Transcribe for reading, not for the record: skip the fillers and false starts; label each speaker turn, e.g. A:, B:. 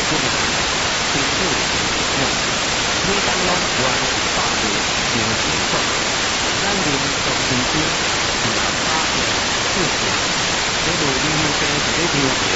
A: 做个平复用，每当拢原百年明星说，咱人从身边，然后打破世界，这无理由地一个条件。